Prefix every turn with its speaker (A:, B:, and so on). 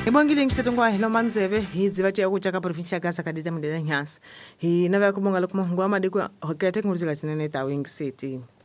A: Ibongile ngisetongwa hilo manzebe hidzivati yakucha ka province ya Gaza kadita mudela nyasa hi nava kubonga lokumo ngwa madikwa hokete nguruzila tinene ta Wing City.